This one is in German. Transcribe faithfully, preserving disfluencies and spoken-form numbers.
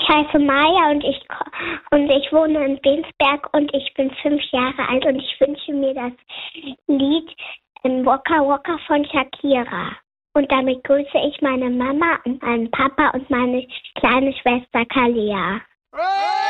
heiße Maja und ich, ko- und ich wohne in Bensberg und ich bin fünf Jahre alt und ich wünsche mir das Lied ähm, Waka Waka von Shakira. Und damit grüße ich meine Mama und meinen Papa und meine kleine Schwester Kalia.